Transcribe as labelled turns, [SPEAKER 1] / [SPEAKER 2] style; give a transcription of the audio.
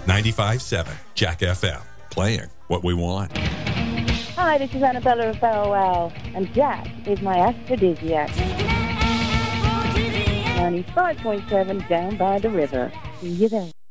[SPEAKER 1] 95.7 Jack FM. Playing what we want.
[SPEAKER 2] Hi, this is Annabella of Bow Wow, and Jack is my aphrodisiac. 95.7 down by the river. See you there.